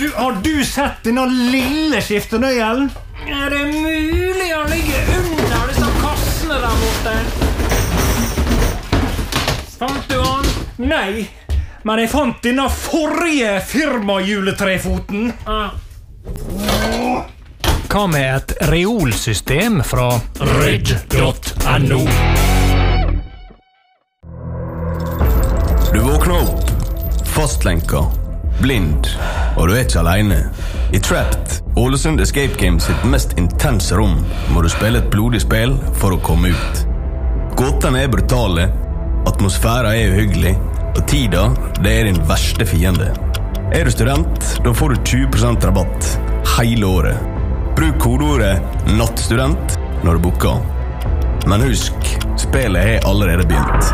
Har du sett denne lille skiftenøyelen? Det mulig å ligge under disse kassene der borte? Fant du han? Nei, men jeg fant denne forrige firmajuletrefoten. Hva med et reolsystem fra Ridge.no? Du våkner opp, fastlenka, blind, og du ikke alene. I Trapped, Ålesund Escape Games sitt mest intense rom, må du spille et blodig spill for å komme ut. Gåtene brutale, atmosfæren uhyggelig, og tida, det din verste fiende. Du student, da får du 20% rabatt hele året. Bruk kodeordet NATTSTUDENT når du booker. Men husk, spillet har allerede begynt.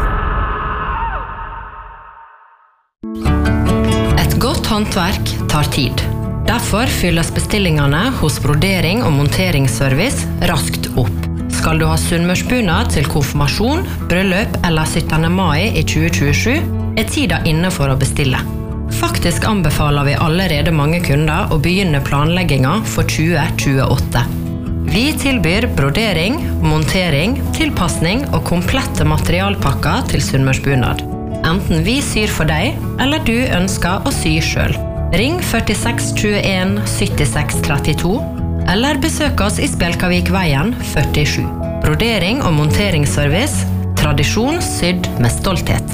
Et godt håndverk tar tid. Derfor fylles bestillingene hos Brodering og Monteringsservice raskt opp. Skal du ha sunnmørsbunad til konfirmasjon, bryllup eller 17. mai i 2027, tida inne for å bestille. Faktisk anbefaler vi allerede mange kunder å begynne planleggingen for 2028. Vi tilbyr brodering, montering, tilpassning og komplette materialpakker til sunnmørsbunad. Enten vi syr for deg, eller du ønsker å sy selv. Ring 46 21 76 32, eller besøk oss i Spjelkavikveien 47. Brodering og monteringsservice, tradisjon sydd med stolthet.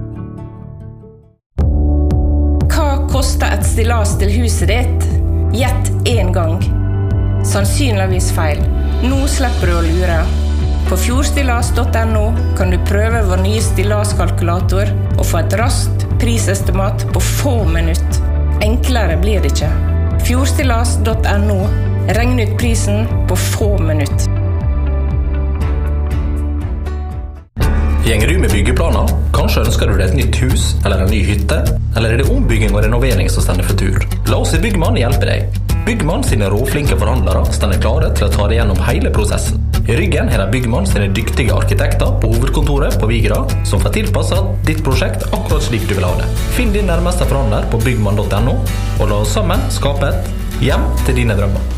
Hva koster et stillas til huset ditt? Gjett en gang. Sannsynligvis feil. Nå slipper du å lure. På fjordstillas.no kan du prøve vår nye stillaskalkulator og få et raskt prisestimat på få minutter. Enklere blir det ikke. Fjordstillas.no. Regn ut prisen på få minutter. Gjenger du med byggeplaner? Kanskje ønsker du deg et nytt hus eller en ny hytte? Eller det ombygging og renovering som stender for tur? La oss i Byggmann hjelpe deg. Byggmann sine råflinke forhandlere stender klare til å ta deg gjennom hele prosessen. I ryggen har de Byggmann sine dyktige arkitekter på hovedkontoret på Vigra som får tilpasset ditt prosjekt akkurat slik du vil ha det. Finn din nærmeste forhandler på byggmann.no og la oss sammen skape et hjem til dine drømmer.